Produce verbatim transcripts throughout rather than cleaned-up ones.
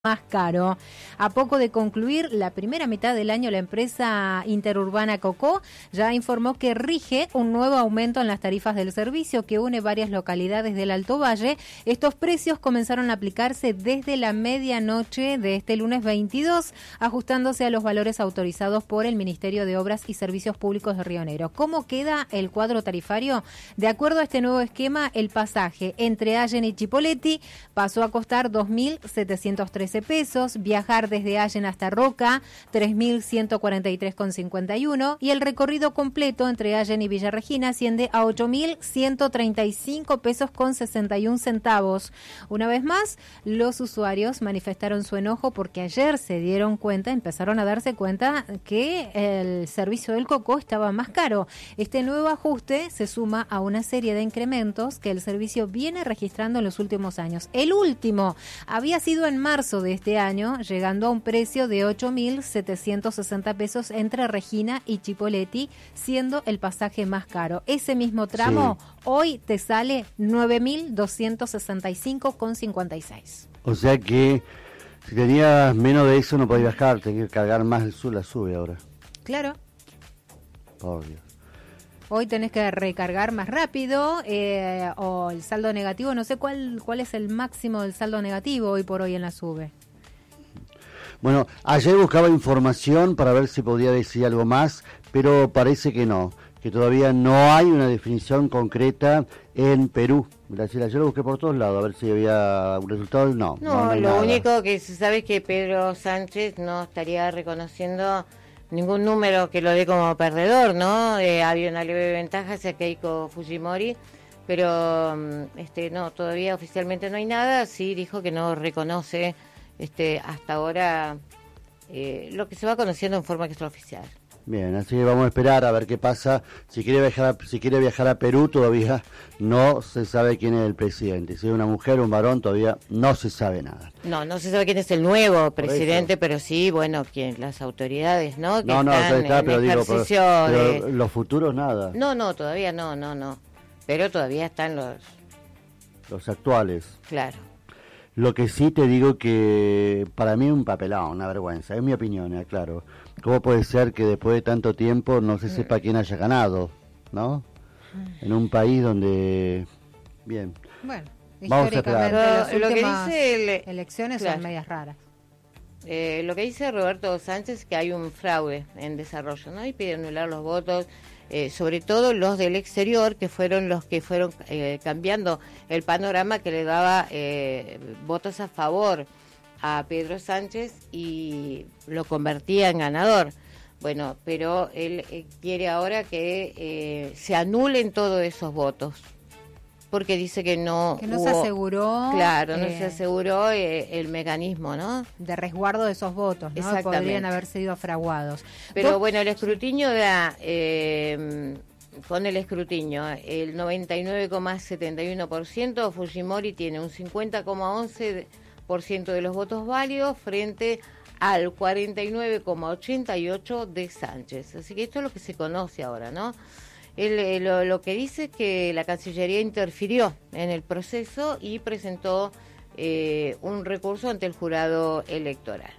más caro. A poco de concluir la primera mitad del año, la empresa interurbana Cocó ya informó que rige un nuevo aumento en las tarifas del servicio que une varias localidades del Alto Valle. Estos precios comenzaron a aplicarse desde la medianoche de este lunes veintidós, ajustándose a los valores autorizados por el Ministerio de Obras y Servicios Públicos de Río Negro. ¿Cómo queda el cuadro tarifario? De acuerdo a este nuevo esquema, el pasaje entre Allen y Chipoleti pasó a costar dos mil setecientos trece pesos, viajar desde Allen hasta Roca, tres mil ciento cuarenta y tres con cincuenta y uno, y el recorrido completo entre Allen y Villa Regina asciende a ocho mil ciento treinta y cinco pesos con sesenta y un centavos. Una vez más, los usuarios manifestaron su enojo porque ayer se dieron cuenta, empezaron a darse cuenta que el servicio del Cocó estaba más caro. Este nuevo ajuste se suma a una serie de incrementos que el servicio viene registrando en los últimos años. El último había sido en marzo de este año, llegando a un precio de ocho mil setecientos sesenta pesos entre Regina y Chipoleti, siendo el pasaje más caro. Ese mismo tramo sí. Hoy te sale nueve mil doscientos sesenta y cinco con cincuenta y seis. O sea que si tenías menos de eso no podías viajar, tenías que cargar más el sur, la sube ahora. Claro. Por Dios. Hoy tenés que recargar más rápido eh, o el saldo negativo, no sé cuál cuál es el máximo del saldo negativo hoy por hoy en la SUBE. Bueno, ayer buscaba información para ver si podía decir algo más, pero parece que no, que todavía no hay una definición concreta en Perú. Gracias, ayer lo busqué por todos lados, a ver si había un resultado. No, no, no, no lo nada. Único que se sabe es que Pedro Sánchez no estaría reconociendo ningún número que lo dé como perdedor, ¿no? Eh, había una leve ventaja hacia Keiko Fujimori, pero este no, todavía oficialmente no hay nada. Sí dijo que no reconoce este hasta ahora eh, lo que se va conociendo en forma extraoficial. Bien, así que vamos a esperar a ver qué pasa. Si quiere viajar a, si quiere viajar a Perú, todavía no se sabe quién es el presidente. Si es una mujer o un varón, todavía no se sabe nada. No, no se sabe quién es el nuevo presidente, pero sí, bueno, quién, las autoridades, ¿no? Que no, no, están está, en pero digo, pero, de... pero los futuros nada. No, no, todavía no, no, no. Pero todavía están los... Los actuales. Claro. Lo que sí te digo que para mí es un papelón, una vergüenza, es mi opinión, eh, claro. ¿Cómo puede ser que después de tanto tiempo no se sepa quién haya ganado, ¿no? En un país donde... Bien. Bueno, vamos a esperar. Lo, lo que dice el, elecciones claro. Son medias raras. Eh, lo que dice Roberto Sánchez es que hay un fraude en desarrollo, ¿no? Y pide anular los votos, eh, sobre todo los del exterior, que fueron los que fueron eh, cambiando el panorama que le daba eh, votos a favor a Pedro Sánchez y lo convertía en ganador. Bueno, pero él eh, quiere ahora que eh, se anulen todos esos votos, porque dice que no que no hubo, se aseguró claro, no eh, se aseguró eh, el mecanismo, ¿no? De resguardo de esos votos, ¿no? Podrían haber sido fraguados. Pero ¿Vos? bueno, el escrutinio da eh, con el escrutinio el noventa y nueve coma setenta y uno por ciento, Fujimori tiene un cincuenta coma once por ciento de los votos válidos frente al cuarenta y nueve coma ochenta y ocho por ciento de Sánchez. Así que esto es lo que se conoce ahora, ¿no? Él, lo, lo que dice es que la Cancillería interfirió en el proceso y presentó eh, un recurso ante el jurado electoral.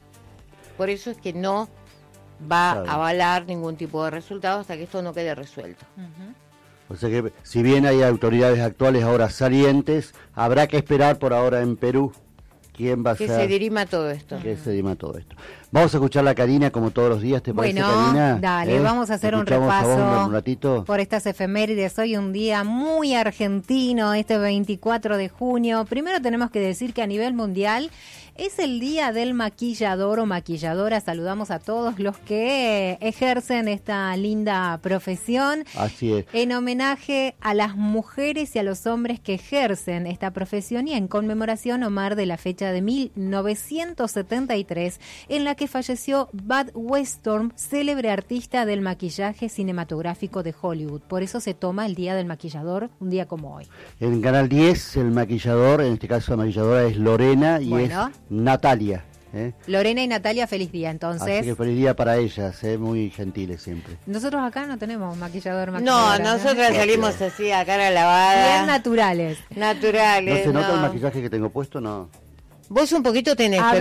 Por eso es que no va claro. a avalar ningún tipo de resultado hasta que esto no quede resuelto. Uh-huh. O sea que si bien hay autoridades actuales ahora salientes, habrá que esperar por ahora en Perú quién va a que ser... se dirima todo esto. Que se dirima todo esto. Vamos a escuchar a Karina como todos los días, ¿te parece, bueno, Karina? Dale, ¿Eh? vamos a hacer un repaso un ratito? por estas efemérides. Hoy un día muy argentino, este veinticuatro de junio. Primero tenemos que decir que a nivel mundial es el día del maquillador o maquilladora. Saludamos a todos los que ejercen esta linda profesión. Así es. En homenaje a las mujeres y a los hombres que ejercen esta profesión y en conmemoración, Omar, de la fecha de mil novecientos setenta y tres, en la que falleció Bud Weston, célebre artista del maquillaje cinematográfico de Hollywood. Por eso se toma el Día del Maquillador, un día como hoy. En Canal diez, el maquillador, en este caso la maquilladora es Lorena y bueno. es Natalia. ¿eh? Lorena y Natalia, feliz día, entonces. Así que feliz día para ellas, ¿eh? Muy gentiles siempre. Nosotros acá no tenemos maquillador, maquilladora. No, nosotros ¿no? salimos así a cara lavada. Bien naturales. Naturales. ¿No se nota no. el maquillaje que tengo puesto? No. Vos un poquito tenés, A pero